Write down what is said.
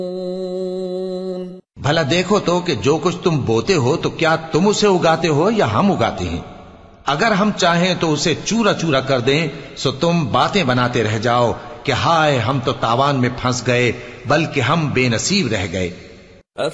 भला देखो तो कि जो कुछ तुम बोते हो तो क्या तुम उसे उगाते हो या हम उगाते हैं। अगर हम चाहें तो उसे चूरा चूरा कर दें, सो तुम बातें बनाते रह जाओ कि हाय हम तो तावान में फंस गए, बल्कि हम बेनसीब रह गए।